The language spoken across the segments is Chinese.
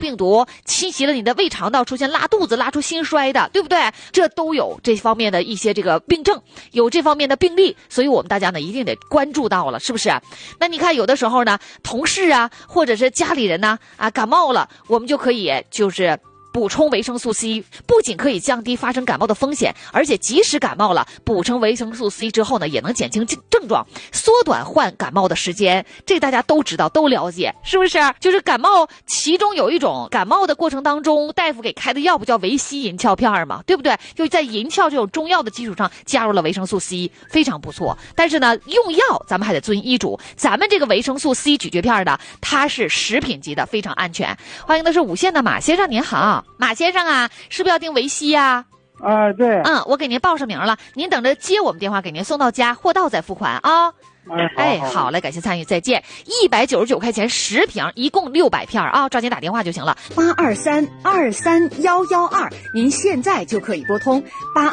病毒侵袭了你的胃肠道，出现拉肚子、拉出心衰的，对不对？这都有这方面的一些这个病症，有这方面的病例，所以我们大家呢一定得关注到了，是不是？那你看有的时候呢，同事啊，或者是家里人呢，感冒了，我们就可以就是补充维生素 C， 不仅可以降低发生感冒的风险，而且即使感冒了，补充维生素 C 之后呢，也能减轻症状，缩短患感冒的时间。这大家都知道，都了解，是不是？就是感冒，其中有一种感冒的过程当中，大夫给开的药不叫维 C 银翘片嘛，对不对？就在银翘这种中药的基础上加入了维生素 C， 非常不错。但是呢，用药咱们还得遵医嘱。咱们这个维生素 C 咀嚼片的，它是食品级的，非常安全。欢迎的是五线的马先生，您好。马先生啊，是不是要订维 C 呀？ 对。 我给您报上名了，您等着接我们电话，给您送到家，货到再付款啊。好嘞，感谢参与，再见。199块钱10瓶，一共600片啊，抓紧打电话就行了。 823-23112，您现在就可以拨通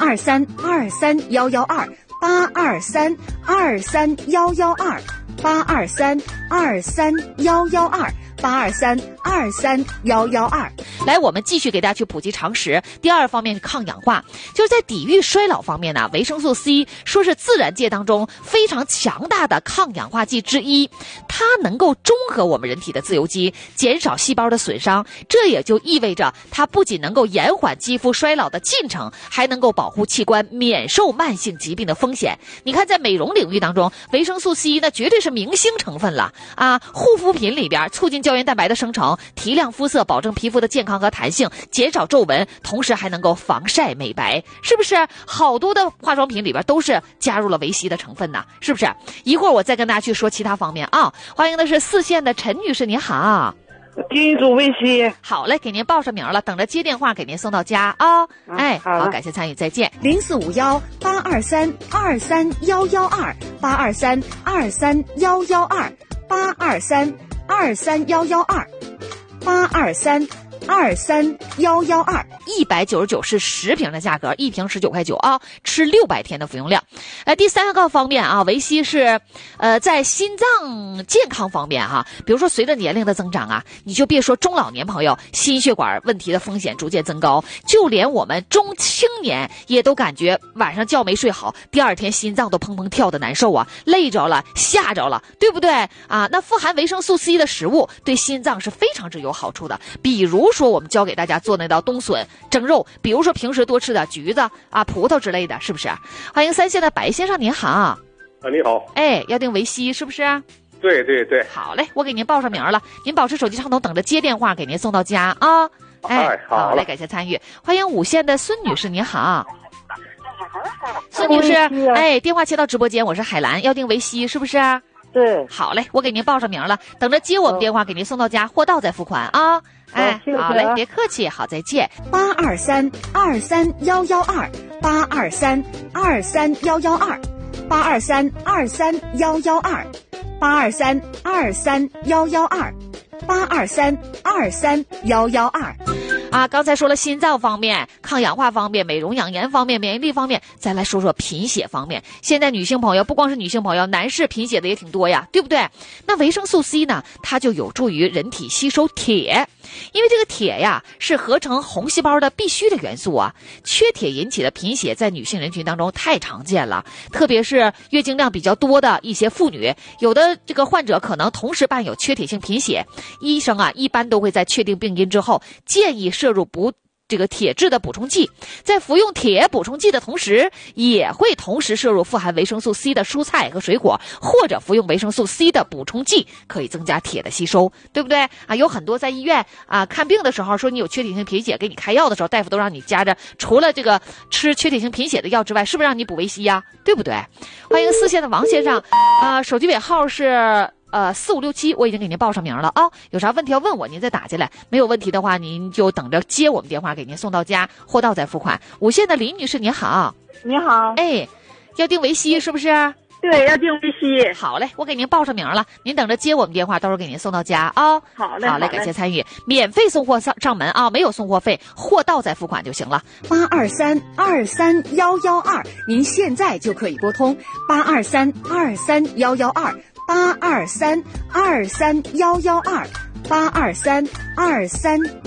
823-23112，823-23112，823-23112。 来，我们继续给大家去普及常识。第二方面，抗氧化，就是在抵御衰老方面呢，维生素 C 说是自然界当中非常强大的抗氧化剂之一，它能够中和我们人体的自由基，减少细胞的损伤。这也就意味着它不仅能够延缓肌肤衰老的进程，还能够保护器官免受慢性疾病的风险。你看，在美容领域当中，维生素 C 那绝对是明星成分了啊！护肤品里边促进胶原蛋白的生成，提亮肤色，保证皮肤的健康和弹性，减少皱纹，同时还能够防晒美白，是不是？好多的化妆品里边都是加入了维 C 的成分呢，是不是？一会儿我再跟大家去说其他方面啊。欢迎的是4线的陈女士，您好。 订一组维 C。 好嘞，给您报上名了，等着接电话给您送到家啊。 好， 感谢参与，再见。 04518232112，823-23112，823-23112，823-23112。199 是10瓶的价格，一瓶19块9啊，吃600天的服用量。第3个方面啊，维 C 是在心脏健康方面哈，比如说随着年龄的增长啊，你就别说中老年朋友心血管问题的风险逐渐增高，就连我们中青年也都感觉晚上觉没睡好，第二天心脏都砰砰跳的难受啊，累着了，吓着了，对不对啊？那富含维生素 C 的食物对心脏是非常之有好处的，比如说我们教给大家做那道冬笋蒸肉，比如说平时多吃点橘子啊、葡萄之类的，是不是？欢迎3线的白先生，您好。 你好。 要订维 C 是不是？ 对对对。 好嘞，我给您报上名了，您保持手机畅通，等着接电话给您送到家啊。好嘞，感谢参与。欢迎5线的孙女士，您好。孙女士，电话切到直播间，我是海兰，要订维 C 是不是？ 对。 好嘞，我给您报上名了，等着接我们电话给您送到家，货到再付款啊。好嘞，别客气，好，再见。 823-23112，823-23112，823-23112，823-23112。 刚才说了心脏方面、抗氧化方面、美容养颜方面、免疫力方面，再来说说贫血方面。现在女性朋友不光是女性朋友，男士贫血的也挺多呀，对不对？那维生素 C 呢，它就有助于人体吸收铁，因为这个铁呀是合成红细胞的必须的元素啊。缺铁引起的贫血在女性人群当中太常见了，特别是月经量比较多的一些妇女，有的这个患者可能同时伴有缺铁性贫血，医生一般都会在确定病因之后建议摄入这个铁质的补充剂，在服用铁补充剂的同时，也会同时摄入富含维生素 C 的蔬菜和水果，或者服用维生素 C 的补充剂，可以增加铁的吸收，对不对有很多在医院看病的时候说你有缺铁性贫血，给你开药的时候，大夫都让你加着除了这个吃缺铁性贫血的药之外，是不是让你补维 C 呀？对不对？欢迎4线的王先生手机尾号是4567，我已经给您报上名了啊。有啥问题要问我，您再打进来。没有问题的话，您就等着接我们电话，给您送到家，货到再付款。5线的林女士，您好。 你好。 要订维 C 是不是？ 对，要订维 C。 好嘞，我给您报上名了，您等着接我们电话，到时候给您送到家啊。 好嘞， 感谢参与，免费送货上门啊，没有送货费，货到再付款就行了。 823-23112，您现在就可以拨通823-23112。823-23112， 82323。